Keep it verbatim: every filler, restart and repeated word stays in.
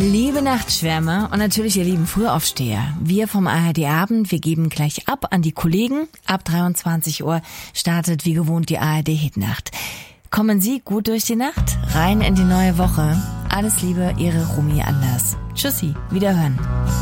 Liebe Nachtschwärmer und natürlich ihr lieben Frühaufsteher. Wir vom A R D Abend, wir geben gleich ab an die Kollegen. Ab dreiundzwanzig Uhr startet wie gewohnt die A R D Hitnacht. Kommen Sie gut durch die Nacht, rein in die neue Woche. Alles Liebe, Ihre Rumi Anders. Tschüssi, wiederhören.